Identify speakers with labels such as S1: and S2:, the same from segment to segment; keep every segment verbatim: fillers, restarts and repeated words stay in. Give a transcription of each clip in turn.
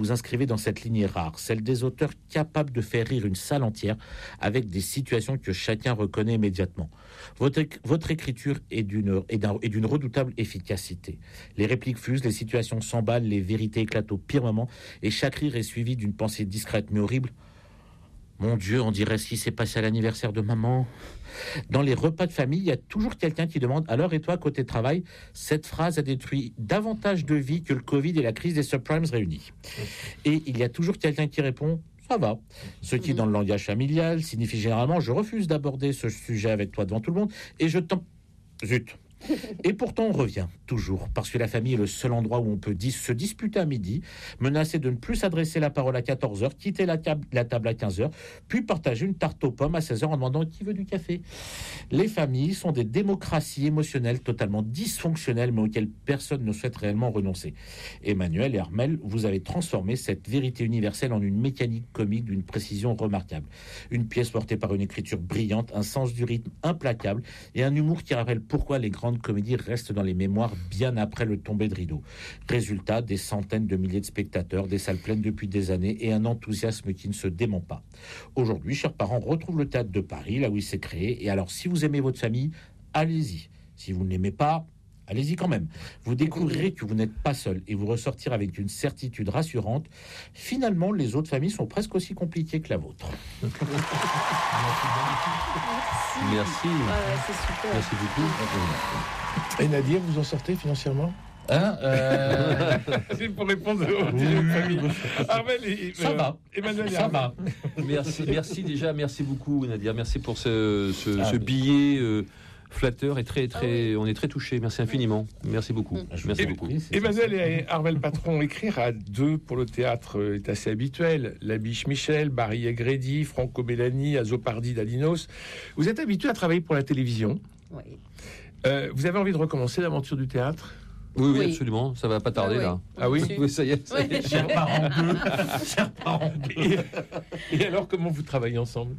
S1: vous inscrivez dans cette lignée rare, celle des auteurs capables de faire rire une salle entière avec des situations que chacun reconnaît immédiatement. Votre, votre écriture est d'une, est, d'un, est d'une redoutable efficacité. Les répliques fusent, les situations s'emballent, les vérités éclatent au pire moment, et chaque rire est suivi d'une pensée discrète mais horrible. Mon Dieu, on dirait ce qui s'est passé à l'anniversaire de maman. Dans les repas de famille, il y a toujours quelqu'un qui demande « Alors, et toi, côté travail ?» Cette phrase a détruit davantage de vies que le Covid et la crise des subprimes réunis. Et il y a toujours quelqu'un qui répond « Ça va ». Ce qui, dans le langage familial, signifie généralement « Je refuse d'aborder ce sujet avec toi devant tout le monde et je t'en... » Zut. Et pourtant on revient toujours, parce que la famille est le seul endroit où on peut dis- se disputer à midi, menacer de ne plus s'adresser la parole à quatorze heures, quitter la, tab- la table à quinze heures, puis partager une tarte aux pommes à seize heures en demandant qui veut du café. Les familles sont des démocraties émotionnelles totalement dysfonctionnelles, mais auxquelles personne ne souhaite réellement renoncer. Emmanuel et Armel, vous avez transformé cette vérité universelle en une mécanique comique d'une précision remarquable. Une pièce portée par une écriture brillante, un sens du rythme implacable et un humour qui rappelle pourquoi les grandes comédie reste dans les mémoires bien après le tombé de rideau. Résultat, des centaines de milliers de spectateurs, des salles pleines depuis des années et un enthousiasme qui ne se dément pas. Aujourd'hui, chers parents, retrouvent le théâtre de Paris, là où il s'est créé. Et alors, si vous aimez votre famille, allez-y. Si vous ne l'aimez pas, allez-y quand même. Vous découvrirez que vous n'êtes pas seul et vous ressortirez avec une certitude rassurante. Finalement, les autres familles sont presque aussi compliquées que la vôtre.
S2: Merci.
S3: Merci.
S2: Ouais, c'est super.
S3: Merci beaucoup.
S4: Et Nadia, vous en sortez financièrement?
S1: Hein euh...
S4: C'est pour répondre aux oui. familles. Armel et
S1: ça euh, va.
S4: Emmanuel,
S1: ça va.
S3: Merci, merci déjà, merci beaucoup Nadia, merci pour ce, ce, ah, ce billet euh, flatteur et très très, ah, oui. on est très touchés. Merci infiniment, merci beaucoup. Mmh. Merci
S4: et,
S3: beaucoup.
S4: Emmanuel et Armel Patron, écrire à deux pour le théâtre est assez habituel. Labiche Michel, Barry Egrédi, Franco Bellani, Azopardi Dalinos. Vous êtes habitué à travailler pour la télévision.
S2: Oui.
S4: Euh, vous avez envie de recommencer l'aventure du théâtre?
S3: Oui, oui, oui, absolument. Ça va pas tarder,
S2: oui,
S3: là.
S4: Ah oui,
S3: oui, ça y est. Ça y est.
S1: Cher parent deux. Cher parent deux.
S4: Et, et alors, comment vous travaillez ensemble?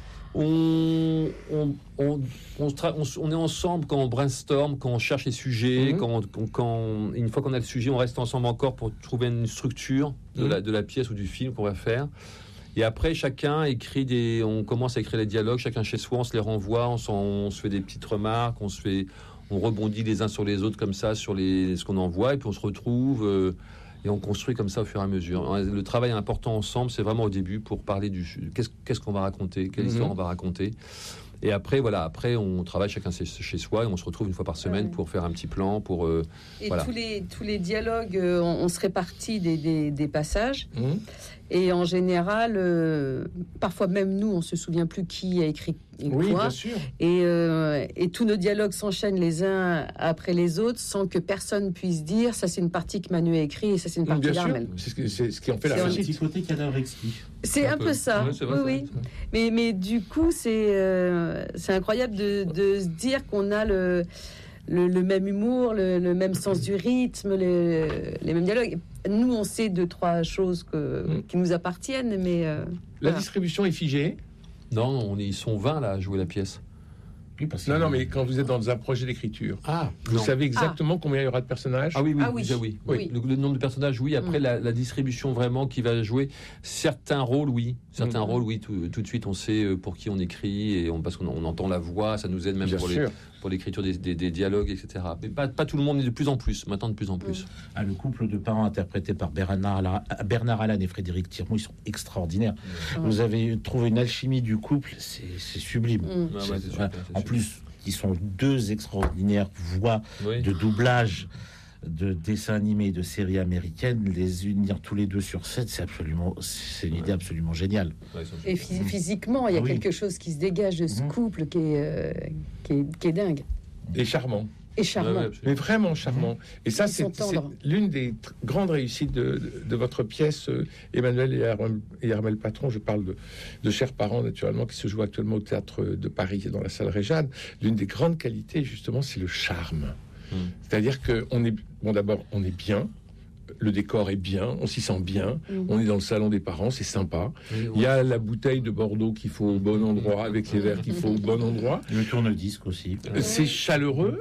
S3: On, on, on, on, tra- on, on est ensemble quand on brainstorm, quand on cherche les sujets, mmh. quand, quand, quand une fois qu'on a le sujet, on reste ensemble encore pour trouver une structure de, mmh. la, de la pièce ou du film qu'on va faire. Et après, chacun écrit des, on commence à écrire les dialogues, chacun chez soi, on se les renvoie, on, on se fait des petites remarques, on se fait, on rebondit les uns sur les autres comme ça sur les, ce qu'on envoie, et puis on se retrouve. Euh, Et on construit comme ça au fur et à mesure. Le travail important ensemble, c'est vraiment au début pour parler du qu'est-ce, qu'est-ce qu'on va raconter, quelle mmh. histoire on va raconter. Et après, voilà, après on travaille chacun chez soi et on se retrouve une fois par semaine ouais. pour faire un petit plan. Pour, euh,
S2: et
S3: voilà.
S2: tous les tous les dialogues, euh, on, on se répartit des, des, des passages. Mmh. Et en général, euh, parfois même nous, on se souvient plus qui a écrit et
S4: oui,
S2: quoi.
S4: Bien sûr.
S2: Et, euh, et tous nos dialogues s'enchaînent les uns après les autres sans que personne puisse dire ça c'est une partie que Manu a écrit et ça c'est une partie d'Armel.
S4: C'est ce, que, c'est ce qui en fait c'est la
S1: réussite. C'est un petit côté cadavre exquis.
S2: C'est un, un peu, peu ça. Ouais, c'est vrai, oui, oui. Mais, mais du coup, c'est, euh, c'est incroyable de, de se dire qu'on a le, le, le même humour, le, le même sens du rythme, les, les mêmes dialogues. Nous, on sait deux, trois choses que, mm. qui nous appartiennent, mais... Euh,
S4: la
S2: voilà.
S4: distribution est figée?
S3: Non, on est, ils sont vingt là à jouer la pièce.
S4: Oui, parce non, non, mais quand vous êtes dans un projet d'écriture,
S3: ah,
S4: vous
S3: non.
S4: savez exactement ah. combien il y aura de personnages?
S3: Ah oui, oui,
S2: ah, oui.
S3: déjà oui.
S2: oui.
S3: Le, le nombre de personnages, oui. Après, mm. la, la distribution vraiment qui va jouer certains rôles, oui. Certains mm. rôles, oui. Tout, tout de suite, on sait pour qui on écrit et on, parce qu'on on entend la voix, ça nous aide même pour, les, pour l'écriture des, des, des dialogues, et cetera. Mais pas, pas tout le monde, mais de plus en plus. Maintenant, de plus en plus. Mm.
S1: Ah, le couple de parents interprété par Bernard, Bernard Allan et Frédéric Tirmont, ils sont extraordinaires. Mm. Vous avez trouvé une alchimie du couple, c'est, c'est sublime. Mm.
S3: Ah, ouais, c'est super, c'est
S1: en
S3: super.
S1: plus, qui sont deux extraordinaires voix oui. de doublage de dessins animés et de séries américaines, les unir tous les deux sur scène, c'est absolument, c'est une idée absolument géniale.
S2: Et phys- physiquement, il y a ah, quelque oui. chose qui se dégage de ce mmh. couple qui est, euh, qui est, qui est dingue.
S4: Et charmant.
S2: Et charmant. Ouais,
S4: mais vraiment charmant. Et ça, c'est, c'est l'une des t- grandes réussites de, de, de votre pièce, euh, Emmanuel et, Ar- et Armel Patron. Je parle de, de Chers parents, naturellement, qui se joue actuellement au Théâtre de Paris, dans la salle Réjane. L'une des grandes qualités, justement, c'est le charme. Mmh. C'est-à-dire qu'on est... Bon, d'abord, on est bien. Le décor est bien, on s'y sent bien. Mmh. On est dans le salon des parents, c'est sympa. Oui, oui. Il y a la bouteille de Bordeaux qu'il faut au bon endroit, avec les verres qu'il faut au bon endroit.
S1: Le tourne-disque aussi.
S4: C'est chaleureux.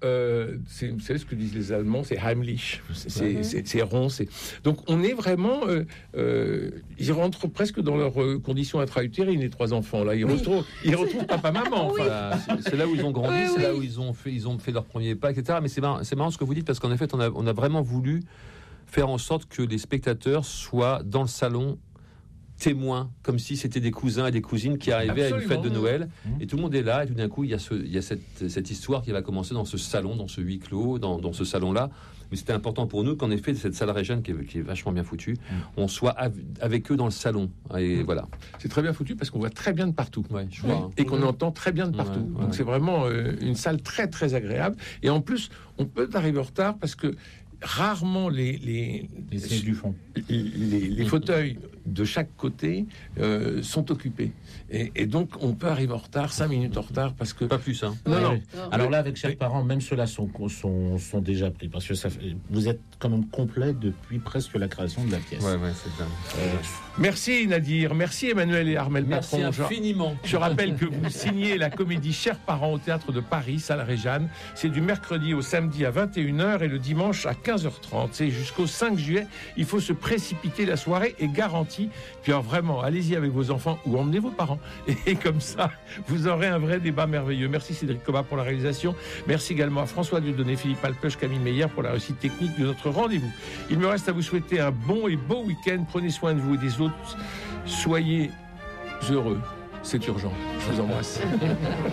S4: euh, c'est, vous savez ce que disent les Allemands, c'est heimlich, c'est, c'est, c'est, c'est rond. C'est... Donc on est vraiment, euh, euh, ils rentrent presque dans leurs euh, conditions intra-utérines, les trois enfants là. Ils oui. retrouvent, ils retrouvent papa maman.
S3: Oui. Enfin, c'est, c'est là où ils ont grandi, oui, c'est oui. là où ils ont fait, ils ont fait leur premier pas, et cetera. Mais c'est marrant, c'est marrant ce que vous dites parce qu'en effet, on a, on a vraiment voulu faire en sorte que les spectateurs soient dans le salon témoins, comme si c'était des cousins et des cousines qui arrivaient Absolument. à une fête de Noël, mmh. et tout le monde est là, et tout d'un coup, il y a, ce, il y a cette, cette histoire qui va commencer dans ce salon, dans ce huis clos, dans, dans ce salon-là. Mais c'était important pour nous qu'en effet, cette salle Réjeanne, qui est, qui est vachement bien foutue, mmh. on soit av- avec eux dans le salon. Et mmh. voilà.
S4: C'est très bien foutu parce qu'on voit très bien de partout.
S3: Ouais, je
S4: oui.
S3: vois, hein.
S4: Et qu'on mmh. entend très bien de partout. Ouais, ouais, Donc ouais. c'est vraiment euh, une salle très, très agréable. Et en plus, on peut arriver en retard parce que rarement les les,
S1: les, les, du fond.
S4: les, les, les fauteuils de chaque côté euh, sont occupés et, et donc on peut arriver en retard, cinq minutes en retard parce que
S3: pas plus hein.
S4: Non,
S1: ouais,
S4: non.
S1: Ouais. Alors là avec chers parents, même ceux-là sont, sont sont déjà pris parce que ça fait, vous êtes quand même complet depuis presque la création de la pièce.
S3: Ouais ouais, c'est dingue.
S4: Euh, merci Nadir, merci Emmanuel et Armel
S3: Merci
S4: Patron.
S3: infiniment.
S4: Je, je rappelle que vous signez la comédie Chers parents au théâtre de Paris, salle Réjeanne. C'est du mercredi au samedi à vingt et une heures et le dimanche à quinze heures trente. C'est jusqu'au cinq juillet. Il faut se précipiter, la soirée est garantie. Puis alors vraiment, allez-y avec vos enfants ou emmenez vos parents. Et comme ça, vous aurez un vrai débat merveilleux. Merci Cédric Cobat pour la réalisation. Merci également à François Dieudonné, Philippe Alpeuch, Camille Meyer pour la réussite technique de notre rendez-vous. Il me reste à vous souhaiter un bon et beau week-end. Prenez soin de vous et des autres. Soyez heureux. C'est urgent. Je vous embrasse.